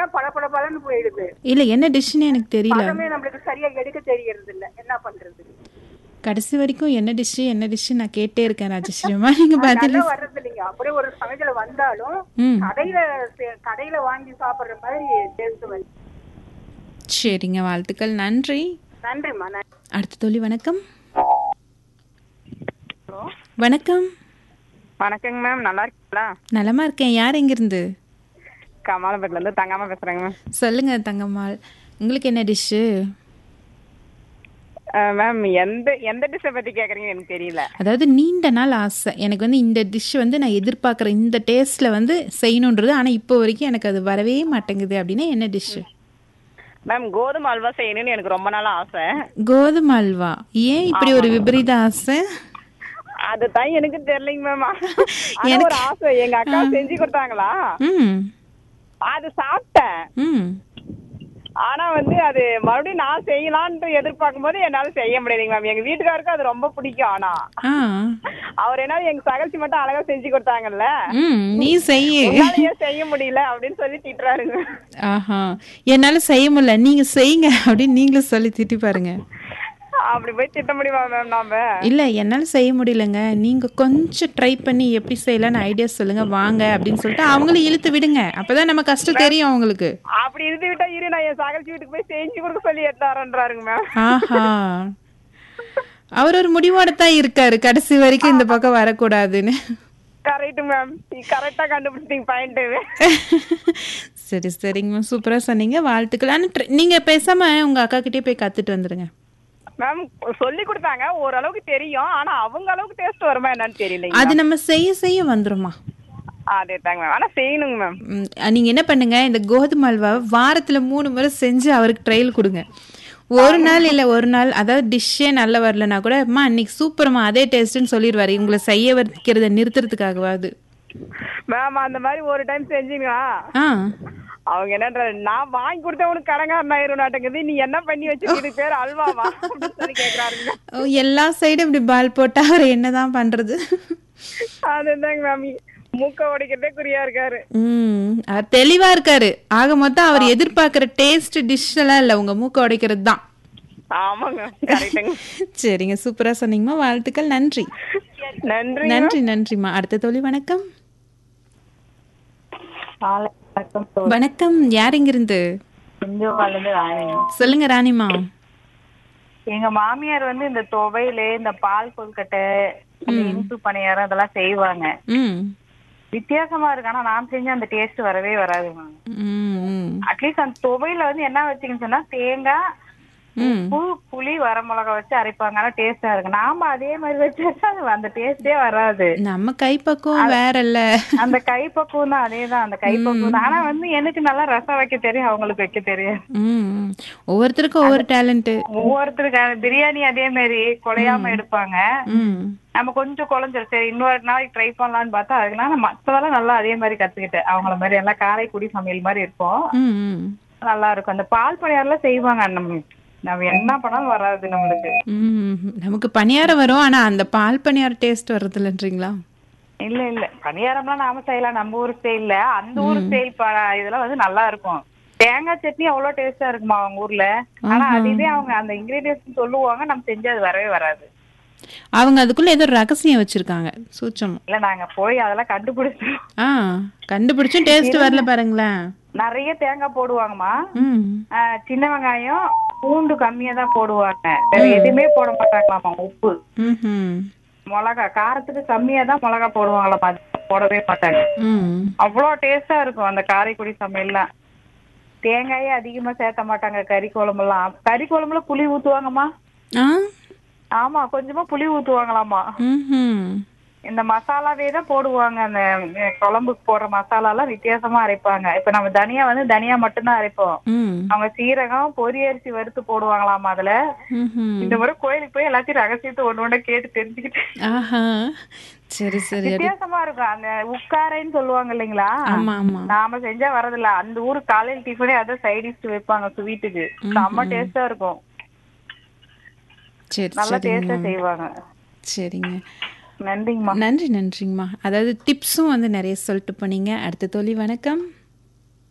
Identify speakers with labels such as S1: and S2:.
S1: பளபளன்னு போயிடுது.
S2: இல்ல என்ன டிஷ்னு எனக்கு தெரியல.
S1: பழமே நம்மளுக்கு சரியா எடுக்க தெரியறது இல்ல. என்ன பண்றது?
S2: கடைசி வரைக்கும் என்ன டிஷ் நான் கேட்டே இருக்கேன் ராஜஸ்ரீமா. நீங்க பதில்
S1: நல்லா வர்றது இல்லைங்க. அப்படியே ஒரு சமையல வந்தாலும்
S2: ம்
S1: கடையில வாங்கி சாப்பிடுற மாதிரி டேஸ்ட் வருது.
S2: சரிங்க, வாழ்த்துக்கள், நன்றி.
S1: நன்றிம்மா.
S2: அடுத்த தோழி வணக்கம். வணக்கம்.
S3: வணக்கங்க மேம், நல்லா இருக்கீங்களா?
S2: நலமா இருக்கேன். யார் எங்கிருந்து?
S3: கமாலபேட்ல இருந்து தங்கம்மா பேசுறேங்க மேம்.
S2: சொல்லுங்க தங்கம்மாள், உங்களுக்கு என்ன டிஷ்ஷு?
S3: மேம் எந்த டிஷ்ஷை பத்தி கேக்குறீங்க எனக்கு தெரியல.
S2: அதாவது நீண்ட நாள் ஆசை எனக்கு வந்து இந்த டிஷ் வந்து நான் எதிர்பார்க்குறேன், இந்த டேஸ்ட்ல வந்து செய்யணுன்றது, ஆனால் இப்போ வரைக்கும் எனக்கு அது வரவே மாட்டேங்குது அப்படின்னா என்ன டிஷ்ஷு?
S3: மேம் கோதுமை அல்வா செய்யணும்னு எனக்கு ரொம்ப நாளா ஆசை.
S2: கோதுமை அல்வா? ஏன் இப்படி ஒரு விபரீத ஆசை?
S3: அதுதான் எனக்கு தெரியலைங்க மேம். எனக்கு ஒரு ஆசை. எங்க அக்கா செஞ்சு கொடுத்தாங்களா, அது சாப்பிட்டேன். ஆனா வந்து அது மறுபடியும் நான் செய்யலான்ட்டு எதிர்பார்க்கும் போது என்னால செய்ய முடியாதுங்க மேம். எங்க வீட்டுக்காருக்கு அது ரொம்ப பிடிக்கும். ஆனா அவர் என்ன எங்க சகல்ச்சி மட்டும் அழகா செஞ்சு கொடுத்தாங்கல்ல,
S2: நீ
S3: செய்ய முடியல அப்படின்னு சொல்லி திட்டுறாருங்க.
S2: ஆஹா, என்னால செய்ய முடியல, நீங்க செய்யுங்க அப்படின்னு நீங்களும் சொல்லி திட்டி பாருங்க.
S3: அப்படி போய் திட்ட முடியுமா மேம் நாம?
S2: இல்ல, என்னால செய்ய முடியலங்க, நீங்க கொஞ்சம் ட்ரை பண்ணி எப்படி செய்யலாம்னு ஐடியா சொல்லுங்க வாங்க அப்படின்னு சொல்லிட்டு அவங்களும் இழுத்து விடுங்க. அப்பதான் நம்ம கஷ்டம் தெரியும் அவங்களுக்கு.
S3: அப்படி இழுத்து விட்டா இரு நான் என் சகல்ச்சி வீட்டுக்கு போய் செஞ்சு கொடுக்க சொல்லி எடுத்தாருன்றாருங்க மேம்.
S2: ஆஹா, அவர் ஒரு முடிவோட தான் இருக்காரு கடைசி வரைக்கும் இந்த பக்கம் வரக்கூடாதுன்னு.
S3: கரெக்ட் மேம், கரெக்டா கண்டுபிடிச்சிட்டீங்க பாயிண்ட்.
S2: சரி சரிங்க மேம், சூப்பரா சொன்னீங்க, வாழ்த்துக்கள். ஆனா நீங்க பேசாம உங்க அக்கா கிட்டே போய் கத்துட்டு வந்துருங்க
S3: மேம். சொல்லி கொடுத்தாங்க, ஓரளவுக்கு தெரியும். ஆனா அவங்க அளவுக்கு டேஸ்ட் வருமா என்னன்னு தெரியல.
S2: அது நம்ம செய்ய செய்ய வந்துருமா?
S3: அதே தாங்க மேம், ஆனா செய்யணுங்க மேம்.
S2: நீங்க என்ன பண்ணுங்க, இந்த கோதுமை அல்வா வாரத்துல 3 முறை செஞ்சு அவருக்கு ட்ரையல் கொடுங்க. ஒரு நாள் இல்ல ஒரு நாள், அதாவது டிஷ்ஷே நல்லா வரலன்னா கூட அம்மா இன்னைக்கு சூப்பர்மா அதே டேஸ்ட்னு சொல்லிடுவாரு, உங்களை செய்ய வைக்கிறத நிறுத்துறதுக்காகவாது.
S3: மேம் அந்த மாதிரி ஒரு டைம் செஞ்சீங்களா, அவங்க என்ன நான் வாங்கி கொடுத்த உனக்கு கடங்காரன் ஆயிரும் நாட்டங்குது, நீ என்ன பண்ணி வச்சிருக்க, பேர் அல்வாவா சொல்லி கேக்குறாருங்க.
S2: எல்லா சைடும் இப்படி பால் போட்டா அவர் என்னதான் பண்றது?
S3: அதுதாங்க மேம், மூக்க உடைக்கிறதே குறியா இருக்காரு.
S2: அவர் தெளிவா இருக்காரு. ஆக மொத்தம் அவர் எதிர்பார்க்கிற டேஸ்ட் டிஷ் எல்லாம் இல்ல, உங்க மூக்க உடைக்கிறது தான்.
S3: ஆமாங்க, கரெக்ட்டுங்க.
S2: சரிங்க, சூப்பரா சொன்னீங்கம்மா, வாழ்த்துக்கள், நன்றி.
S3: நன்றி
S2: நன்றி நன்றிம்மா. அடுத்த தோழி வணக்கம். வணக்கம், யார் எங்கிருந்து? சொல்லுங்க ராணிமா.
S4: எங்க மாமியார் வந்து இந்த துவையில இந்த பால் கொல்கட்டை, இனிப்பு பணியாரம் அதெல்லாம் செய்வாங்க. வித்தியாசமா இருக்கு. ஆனா நான் செஞ்ச அந்த டேஸ்ட் வரவே வராது. அட்லீஸ்ட் அந்த துவையில வந்து என்ன வச்சுக்கன்னு சொன்னா தேங்காய், உப்பு, புளி, வரமிளகா வச்சு அரைப்பாங்க. ஆனா டேஸ்டா இருக்கு. நாம அதே மாதிரி வச்சா அந்த டேஸ்டே வராது.
S2: நம்ம கைப்பக்குவம் வேற இல்ல. அந்த
S4: கைப்பக்குவம் தான், அதேதான் அந்த கைப்பக்குவம் தான். ஆனா வந்து எனக்கு நல்லா ரசம் வைக்க தெரியும், அவங்களுக்கு வைக்க தெரியாது.
S2: ஒவ்வொருத்தருக்கும் ஒவ்வொரு டேலண்ட்.
S4: ஒவ்வொருத்தருக்கு பிரியாணி அதே மாதிரி குழையாம எடுப்பாங்க. நம்ம கொஞ்சம் குழஞ்சிரும், சரி இன்னொரு நாளைக்கு ட்ரை பண்ணலாம்னு பார்த்தா அதுக்குன்னா நான் மத்ததெல்லாம் நல்லா அதே மாதிரி கத்துக்கிட்டேன். அவங்கள மாதிரி எல்லாம் காரைக்குடி சமையல் மாதிரி இருக்கும், நல்லா இருக்கும். அந்த பால் பணியாரெல்லாம் செய்வாங்க, நம்ம என்ன பண்ணாலும் வராது நம்மளுக்கு.
S2: நமக்கு பணியாரம் வரும், ஆனா அந்த பால் பணியாரம் டேஸ்ட் வர்றது இல்லன்றீங்களா?
S4: இல்ல இல்ல, பணியாரம்லாம் நாம செய்யலாம் நம்ம ஊர் ஸ்டைல்ல. அந்த ஊர் ஸ்டைல் இதெல்லாம் வந்து நல்லா இருக்கும். தேங்காய் சட்னி அவ்வளவு டேஸ்டா இருக்குமா அவங்க ஊர்ல. ஆனா அதுவே அவங்க அந்த இன்கிரீடியன்ஸ் சொல்லுவாங்க, நம்ம செஞ்சு அது வரவே வராது.
S2: அவங்க அதுக்குள்ள ஏதோ ரகசியம் வச்சிருக்காங்க, சூச்சம்.
S4: இல்ல நாங்க போய் அதெல்லாம்
S2: கண்டுபிடிச்சும் டேஸ்ட் வரல பாருங்களேன்.
S4: நிறைய தேங்காய் போடுவாங்கம்மா, சின்ன வெங்காயம் பூண்டு கம்மியா தான் போடுவாங்க, வேற எதுவுமே போட மாட்டாங்களாமா. உப்பு, மிளகா காரத்துக்கு கம்மியா தான் மிளகா போடுவாங்களாமா, போடவே மாட்டாங்க. அவ்வளவு டேஸ்டா இருக்கும் அந்த காரைக்குடி சமையல்லாம். தேங்காயே அதிகமா சேர்த்த மாட்டாங்க. கறி குழம்புல புளி ஊத்துவாங்கம்மா. ஆமா, கொஞ்சமா புளி ஊத்துவாங்களாமா. இந்த மசாலாவே தான் போடுவாங்க. அந்த குழம்புக்கு போடுற மசாலா எல்லாம் வித்தியாசமா அரைப்பாங்க. இப்ப நம்ம தனியா வந்து தனியா மட்டும்தான் அரைப்போம், அவங்க சீரகம் பொரி அரிசி வறுத்து போடுவாங்களாமா அதுல. இந்த முறை கோயிலுக்கு போய் எல்லாத்தையும் ரகசியத்தை ஒண்ணு கேட்டு தெரிஞ்சுக்கிட்டு.
S2: சரி சரி,
S4: வித்தியாசமா இருக்கும். அந்த உட்காரைன்னு சொல்லுவாங்க இல்லைங்களா, நாம செஞ்சா வரதில்ல. அந்த ஊரு காலையில் டிஃபனே அதான் சைடிஷ் வைப்பாங்க ஸ்வீட்டுக்கு, செம்ம டேஸ்டா இருக்கும். நல்லா டேஸ்டா செய்வாங்க.
S2: சரிங்க,
S4: நன்றிங்கம்மா.
S2: நன்றிங்கம்மா. அதாவது டிப்ஸும் வந்து நிறைய சொல்லிட்டு போனீங்க. அடுத்த தோழி வணக்கம்.